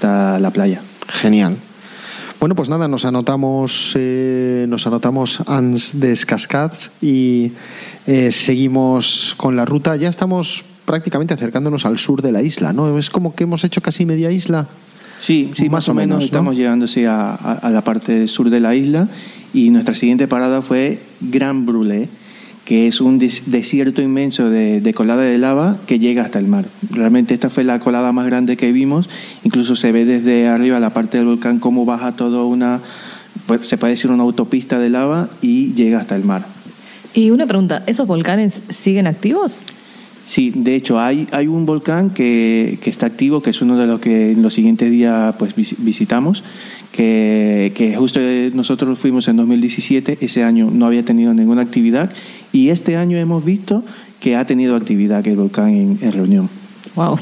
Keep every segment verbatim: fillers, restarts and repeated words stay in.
hasta la playa. Genial. Bueno, pues nada, nos anotamos eh, nos anotamos Ans des Cascades y eh, seguimos con la ruta. Ya estamos prácticamente acercándonos al sur de la isla, ¿no? Es como que hemos hecho casi media isla. Sí, sí, más, más o menos, menos ¿no? Estamos llegando sí, a, a, a la parte sur de la isla y nuestra siguiente parada fue Grand Brûlé, que es un des- desierto inmenso de, de colada de lava que llega hasta el mar. Realmente esta fue la colada más grande que vimos, incluso se ve desde arriba la parte del volcán cómo baja toda una, pues, se puede decir una autopista de lava y llega hasta el mar. Y una pregunta, ¿esos volcanes siguen activos? Sí, de hecho hay, hay un volcán que, que está activo, que es uno de los que en los siguientes días pues visitamos, que, que justo nosotros fuimos en dos mil diecisiete, ese año no había tenido ninguna actividad y este año hemos visto que ha tenido actividad que el volcán en, en Reunión. Wow.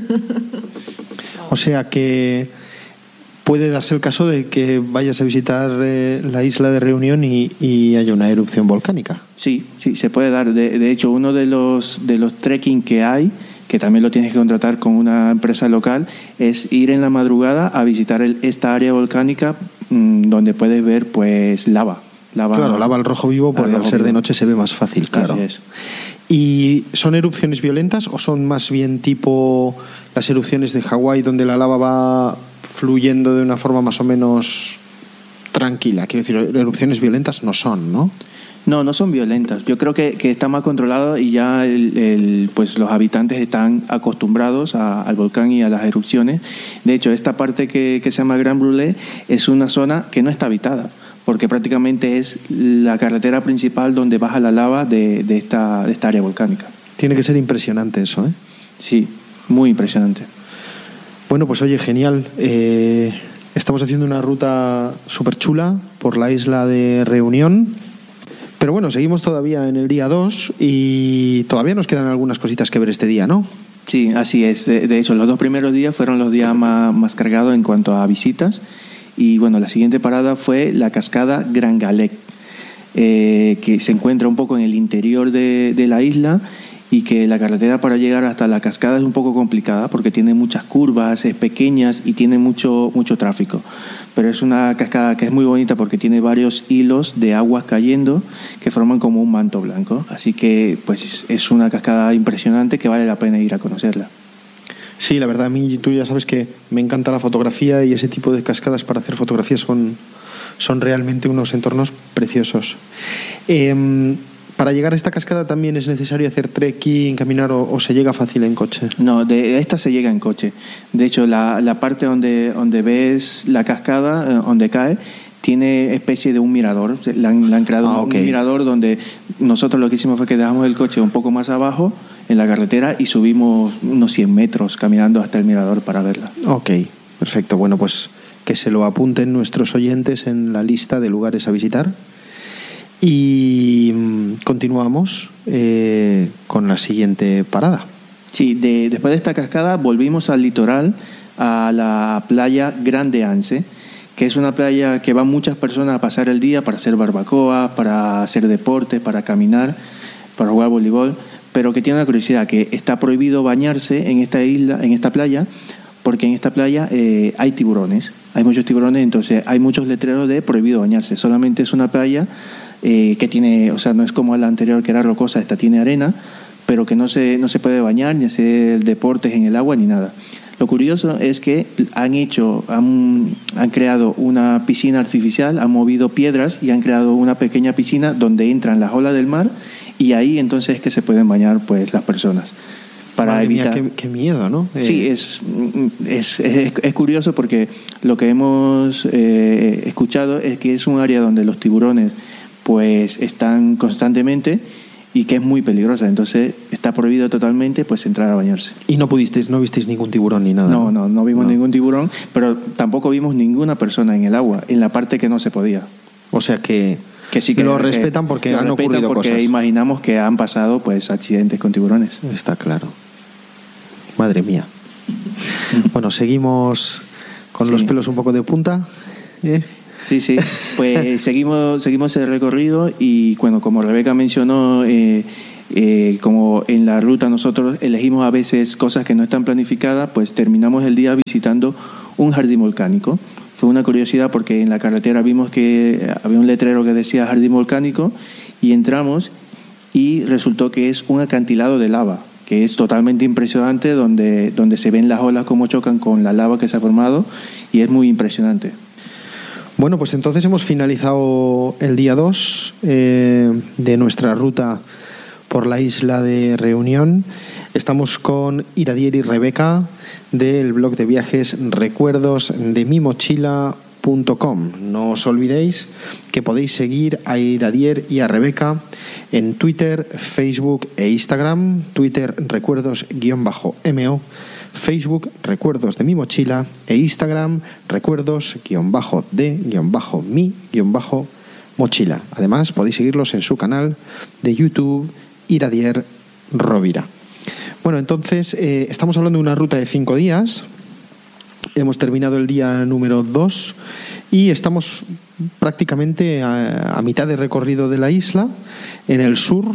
O sea que puede darse el caso de que vayas a visitar eh, la isla de Reunión y, y haya una erupción volcánica. Sí, sí, se puede dar. De, de hecho, uno de los de los trekking que hay, que también lo tienes que contratar con una empresa local, es ir en la madrugada a visitar el, esta área volcánica mmm, donde puedes ver pues lava. lava claro, lava al rojo vivo, porque al ser vivo. De noche se ve más fácil, claro. Así es. ¿Y son erupciones violentas o son más bien tipo las erupciones de Hawái donde la lava va fluyendo de una forma más o menos tranquila? Quiero decir, erupciones violentas no son, ¿no? No, no son violentas. Yo creo que, que está más controlado y ya el, el, pues los habitantes están acostumbrados a, al volcán y a las erupciones. De hecho, esta parte que, que se llama Grand Brûlé es una zona que no está habitada, porque prácticamente es la carretera principal donde baja la lava de, de, esta, de esta área volcánica. Tiene que ser impresionante eso, ¿eh? Sí, muy impresionante. Bueno, pues oye, genial. Eh, estamos haciendo una ruta súper chula por la isla de Reunión. Pero bueno, seguimos todavía en el día dos y todavía nos quedan algunas cositas que ver este día, ¿no? Sí, así es. De, de hecho, los dos primeros días fueron los días más, más cargados en cuanto a visitas. Y bueno, la siguiente parada fue la cascada Grand Galec, eh, que se encuentra un poco en el interior de, de la isla y que la carretera para llegar hasta la cascada es un poco complicada porque tiene muchas curvas, es pequeñas y tiene mucho, mucho tráfico. Pero es una cascada que es muy bonita porque tiene varios hilos de aguas cayendo que forman como un manto blanco. Así que pues es una cascada impresionante que vale la pena ir a conocerla. Sí, la verdad, a mí tú ya sabes que me encanta la fotografía y ese tipo de cascadas para hacer fotografías son, son realmente unos entornos preciosos. Eh, ¿Para llegar a esta cascada también es necesario hacer trekking, caminar o, o se llega fácil en coche? No, de esta se llega en coche. De hecho, la, la parte donde, donde ves la cascada, eh, donde cae, tiene especie de un mirador. Le han, le han creado ah, okay. un mirador donde nosotros lo que hicimos fue que dejamos el coche un poco más abajo en la carretera y subimos unos cien metros caminando hasta el mirador para verla. Ok, perfecto. Bueno, pues que se lo apunten nuestros oyentes en la lista de lugares a visitar. Y continuamos eh, con la siguiente parada. Sí, de, después de esta cascada volvimos al litoral, a la playa Grande Anse, que es una playa que van muchas personas a pasar el día para hacer barbacoa, para hacer deporte, para caminar, para jugar voleibol, pero que tiene una curiosidad, que está prohibido bañarse en esta isla, en esta playa, porque en esta playa eh, hay tiburones, hay muchos tiburones, entonces hay muchos letreros de prohibido bañarse. Solamente es una playa eh, que tiene, o sea, no es como la anterior que era rocosa, esta tiene arena, pero que no se, no se puede bañar ni hacer deportes en el agua ni nada. Lo curioso es que han hecho, han, han creado una piscina artificial, han movido piedras y han creado una pequeña piscina donde entran las olas del mar y ahí entonces es que se pueden bañar pues las personas. Para Madre evitar... mía, qué, qué miedo, ¿no? Eh... Sí, es, es, es, es curioso porque lo que hemos eh, escuchado es que es un área donde los tiburones pues están constantemente y que es muy peligrosa, entonces está prohibido totalmente pues entrar a bañarse. ¿Y no pudisteis, no visteis ningún tiburón ni nada? No, no, no vimos no. ningún tiburón, pero tampoco vimos ninguna persona en el agua, en la parte que no se podía. O sea que, que sí que lo que respetan porque lo han respetan ocurrido porque cosas. Imaginamos que han pasado pues accidentes con tiburones. Está claro. Madre mía. Bueno, seguimos con sí. los pelos un poco de punta. ¿Eh? Sí, sí. Pues seguimos, seguimos el recorrido y bueno, como Rebeca mencionó, eh, eh, como en la ruta nosotros elegimos a veces cosas que no están planificadas, pues terminamos el día visitando un jardín volcánico. Fue una curiosidad porque en la carretera vimos que había un letrero que decía jardín volcánico y entramos y resultó que es un acantilado de lava, que es totalmente impresionante, donde, donde se ven las olas como chocan con la lava que se ha formado y es muy impresionante. Bueno, pues entonces hemos finalizado el día dos eh, de nuestra ruta por la isla de Reunión. Estamos con Iradier y Rebeca del blog de viajes recuerdos de mi mochila punto com. No os olvidéis que podéis seguir a Iradier y a Rebeca en Twitter, Facebook e Instagram. Twitter recuerdos-mo, Facebook recuerdos de mi mochila e Instagram recuerdos-de-mi-mochila. Además podéis seguirlos en su canal de YouTube Iradier Rovira. Bueno, entonces eh, estamos hablando de una ruta de cinco días. Hemos terminado el día número dos y estamos prácticamente a, a mitad de recorrido de la isla, en el sur,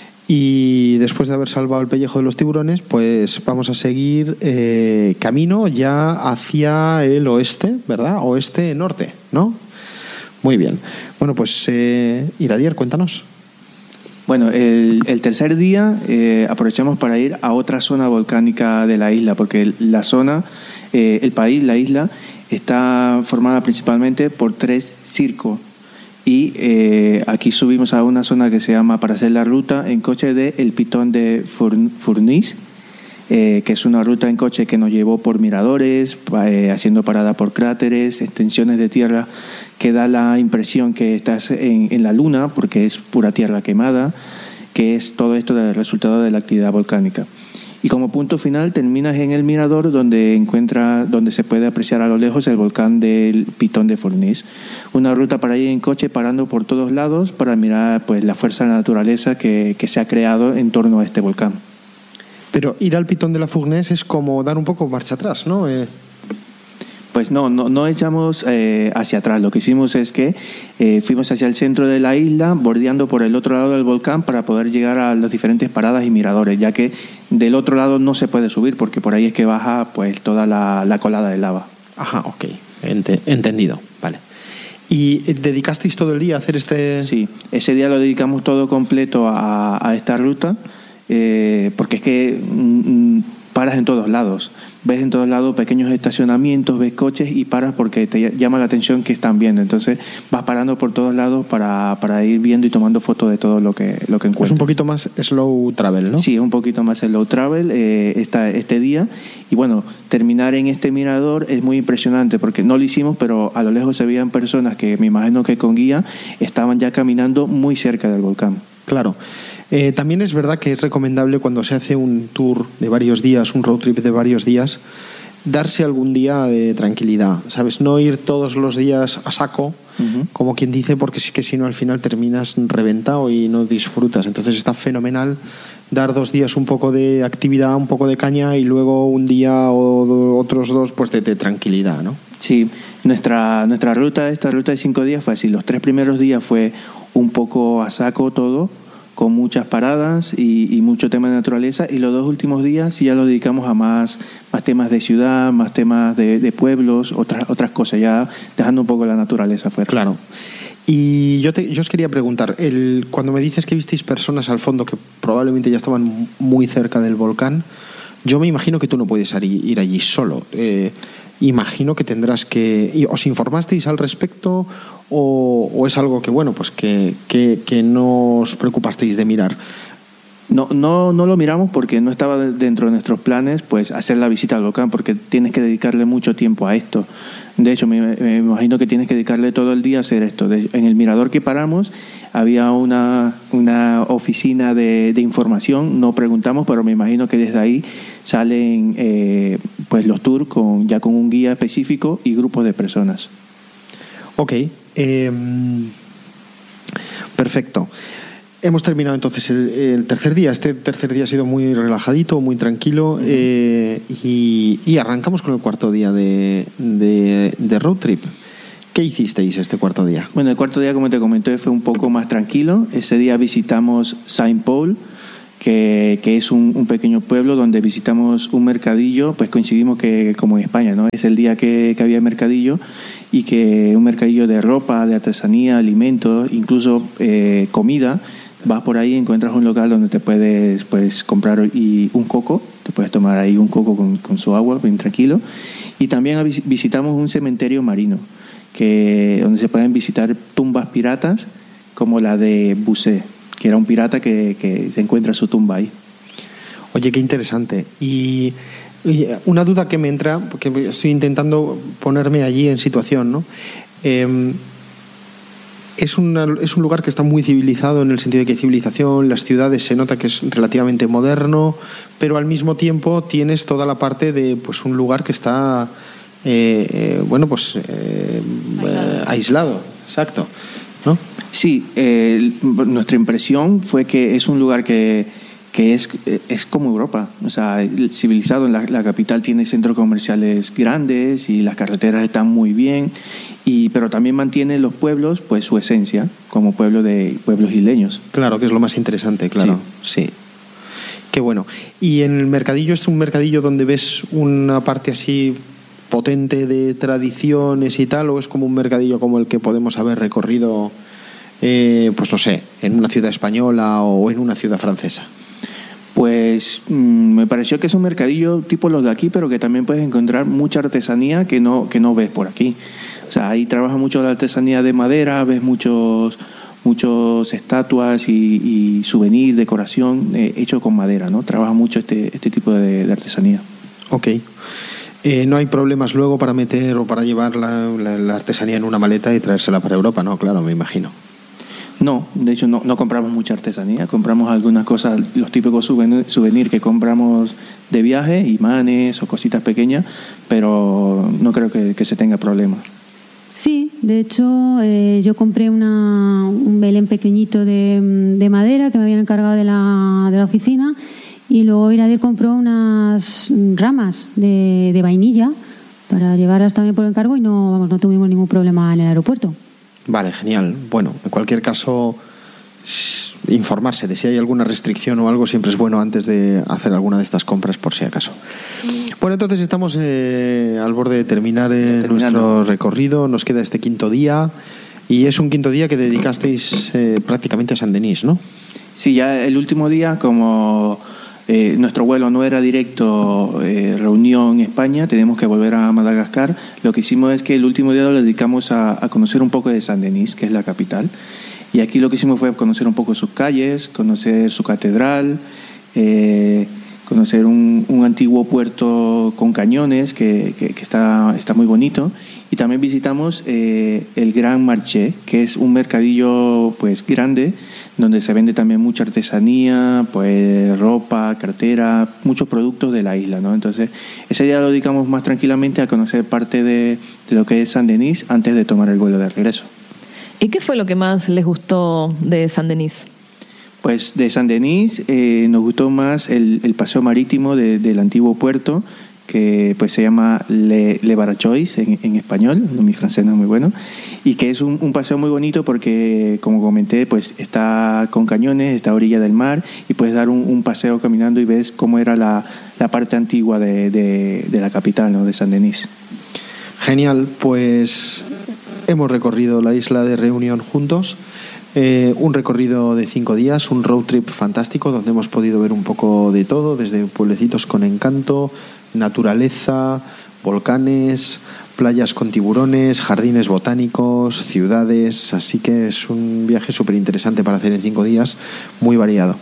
y después de haber salvado el pellejo de los tiburones, pues vamos a seguir eh, camino ya hacia el oeste, ¿verdad? Oeste-norte, ¿no? Muy bien. Bueno, pues eh, Iradier, cuéntanos. Bueno, el, el tercer día eh, aprovechamos para ir a otra zona volcánica de la isla, porque la zona, eh, el país, la isla, está formada principalmente por tres circos. Y eh, aquí subimos a una zona que se llama, para hacer la ruta en coche, de El Pitón de Fournis, eh, que es una ruta en coche que nos llevó por miradores, eh, haciendo parada por cráteres, extensiones de tierra, que da la impresión que estás en, en la luna, porque es pura tierra quemada, que es todo esto del resultado de la actividad volcánica. Y como punto final terminas en el mirador, donde encuentra, donde se puede apreciar a lo lejos el volcán del Pitón de Fournis. Una ruta para ir en coche, parando por todos lados para mirar pues la fuerza de la naturaleza que, que se ha creado en torno a este volcán. Pero ir al Pitón de la Fournis es como dar un poco marcha atrás, ¿no? Eh... Pues no, no, no echamos eh, hacia atrás. Lo que hicimos es que eh, fuimos hacia el centro de la isla, bordeando por el otro lado del volcán para poder llegar a las diferentes paradas y miradores, ya que del otro lado no se puede subir, porque por ahí es que baja pues toda la, la colada de lava. Ajá, ok. Ent- entendido, vale. ¿Y dedicasteis todo el día a hacer este...? Sí, ese día lo dedicamos todo completo a, a esta ruta, eh, porque es que mm, paras en todos lados. Ves en todos lados pequeños estacionamientos, ves coches y paras porque te llama la atención que están viendo. Entonces vas parando por todos lados para, para ir viendo y tomando fotos de todo lo que, lo que encuentras. Es un poquito más slow travel, ¿no? Sí, un poquito más slow travel eh, esta, este día. Y bueno, terminar en este mirador es muy impresionante porque no lo hicimos, pero a lo lejos se veían personas que me imagino que con guía estaban ya caminando muy cerca del volcán. Claro. Eh, también es verdad que es recomendable, cuando se hace un tour de varios días, un road trip de varios días, darse algún día de tranquilidad, ¿sabes? No ir todos los días a saco, uh-huh. como quien dice, porque sí que si no al final terminas reventado y no disfrutas. Entonces está fenomenal dar dos días un poco de actividad, un poco de caña, y luego un día o do, otros dos pues de, de tranquilidad, ¿no? Sí, nuestra, nuestra ruta, esta ruta de cinco días fue así. Los tres primeros días fue un poco a saco todo, con muchas paradas y, y mucho tema de naturaleza, y los dos últimos días sí ya los dedicamos a más, más temas de ciudad, más temas de, de pueblos, otras otras cosas, ya dejando un poco la naturaleza fuera. Claro. Y yo, te, yo os quería preguntar, el, cuando me dices que visteis personas al fondo que probablemente ya estaban muy cerca del volcán, yo me imagino que tú no puedes ir, ir allí solo. Eh, imagino que tendrás que... ¿Os informasteis al respecto o, o es algo que, bueno, pues que, que, que no os preocupasteis de mirar? No, no, no lo miramos porque no estaba dentro de nuestros planes pues hacer la visita al volcán, porque tienes que dedicarle mucho tiempo a esto. De hecho, me, me imagino que tienes que dedicarle todo el día a hacer esto. De, en el mirador que paramos había una, una oficina de, de información, no preguntamos, pero me imagino que desde ahí salen eh, pues los tours con, ya con un guía específico y grupos de personas. Ok, eh, perfecto. Hemos terminado entonces el, el tercer día. Este tercer día ha sido muy relajadito, muy tranquilo, uh-huh. eh, y, y arrancamos con el cuarto día de, de, de road trip. ¿Qué hicisteis este cuarto día? Bueno, el cuarto día, como te comenté, fue un poco más tranquilo. Ese día visitamos Saint Paul, que, que es un, un pequeño pueblo donde visitamos un mercadillo, pues coincidimos que como en España, ¿no? Es el día que, que había mercadillo, y que un mercadillo de ropa, de artesanía, alimentos, incluso eh, comida. Vas por ahí y encuentras un local donde te puedes pues, comprar y un coco, te puedes tomar ahí un coco con, con su agua, bien tranquilo. Y también visitamos un cementerio marino, que, donde se pueden visitar tumbas piratas, como la de Busé, que era un pirata que, que se encuentra su tumba ahí. Oye, qué interesante. Y, y una duda que me entra, porque estoy intentando ponerme allí en situación, ¿no? Eh, es, una, es un lugar que está muy civilizado en el sentido de que hay civilización, las ciudades se nota que es relativamente moderno, pero al mismo tiempo tienes toda la parte de pues un lugar que está eh, eh, bueno pues eh, aislado. aislado, exacto, ¿no? Sí, eh, nuestra impresión fue que es un lugar que que es, es como Europa, o sea, civilizado. La, la capital tiene centros comerciales grandes y las carreteras están muy bien, y pero también mantiene los pueblos pues su esencia como pueblo de pueblos isleños. Claro, que es lo más interesante, claro. Sí. sí. Qué bueno. Y en el mercadillo, es un mercadillo donde ves una parte así potente de tradiciones y tal, o es como un mercadillo como el que podemos haber recorrido, eh, pues no sé, en una ciudad española o en una ciudad francesa? Pues mmm, me pareció que es un mercadillo tipo los de aquí, pero que también puedes encontrar mucha artesanía que no que no ves por aquí. O sea, ahí trabaja mucho la artesanía de madera, ves muchos muchos estatuas y, y souvenir, decoración eh, hecho con madera, ¿no? Trabaja mucho este este tipo de, de artesanía. Ok. Eh, no hay problemas luego para meter o para llevar la, la, la artesanía en una maleta y traérsela para Europa, ¿no? Claro, me imagino. No, de hecho no, no compramos mucha artesanía, compramos algunas cosas, los típicos souvenir, souvenir que compramos de viaje, imanes o cositas pequeñas, pero no creo que, que se tenga problema. Sí, de hecho eh, yo compré una, un Belén pequeñito de, de madera que me habían encargado de la, de la oficina, y luego Iradir compró unas ramas de, de vainilla para llevarlas también por encargo, y no, vamos, no tuvimos ningún problema en el aeropuerto. Vale, genial. Bueno, en cualquier caso, informarse de si hay alguna restricción o algo siempre es bueno antes de hacer alguna de estas compras, por si acaso. Bueno, entonces estamos eh, al borde de terminar eh, nuestro recorrido. Nos queda este quinto día, y es un quinto día que dedicasteis eh, prácticamente a Saint-Denis, ¿no? Sí, ya el último día, como eh, nuestro vuelo no era directo, eh, reunión en España, tenemos que volver a Madagascar. Lo que hicimos es que el último día lo dedicamos a, a conocer un poco de Saint-Denis, que es la capital. Y aquí lo que hicimos fue conocer un poco sus calles, conocer su catedral, eh, conocer un, un antiguo puerto con cañones que, que, que está, está muy bonito. Y también visitamos eh, el Gran Marché, que es un mercadillo pues grande, donde se vende también mucha artesanía, pues ropa, cartera, muchos productos de la isla, ¿no? Entonces, ese día lo dedicamos más tranquilamente a conocer parte de, de lo que es Saint-Denis antes de tomar el vuelo de regreso. ¿Y qué fue lo que más les gustó de Saint-Denis? Pues de Saint-Denis eh, nos gustó más el, el paseo marítimo de, del antiguo puerto, que pues se llama Le, Le Barachois en, en español, mi francés no es muy bueno, y que es un, un paseo muy bonito porque, como comenté, pues está con cañones, está a orilla del mar, y puedes dar un, un paseo caminando y ves cómo era la, la parte antigua de, de, de la capital, ¿no? De Saint-Denis. Genial, pues hemos recorrido la isla de Reunión juntos. Eh, un recorrido de cinco días, un road trip fantástico donde hemos podido ver un poco de todo, desde pueblecitos con encanto, naturaleza, volcanes, playas con tiburones, jardines botánicos, ciudades. Así que es un viaje súper interesante para hacer en cinco días, muy variado.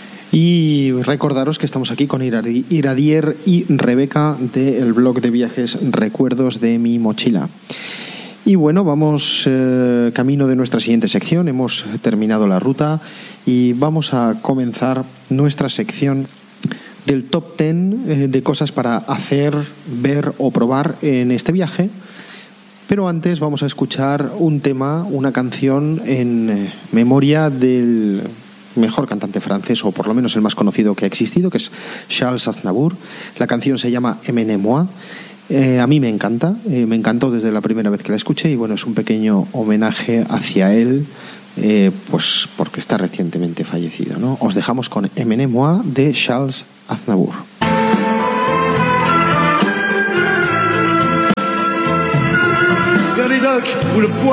Y recordaros que estamos aquí con Iradier y Rebeca del blog de viajes Recuerdos de mi mochila. Y bueno, vamos eh, camino de nuestra siguiente sección. Hemos terminado la ruta y vamos a comenzar nuestra sección del top ten eh, de cosas para hacer, ver o probar en este viaje. Pero antes vamos a escuchar un tema, una canción en eh, memoria del mejor cantante francés, o por lo menos el más conocido que ha existido, que es Charles Aznavour. La canción se llama Emmenez-moi. Eh, a mí me encanta, eh, me encantó desde la primera vez que la escuché, y bueno, es un pequeño homenaje hacia él eh, pues porque está recientemente fallecido, ¿no? Os dejamos con Emmener-moi de Charles Aznavour. Vers les docks où le poids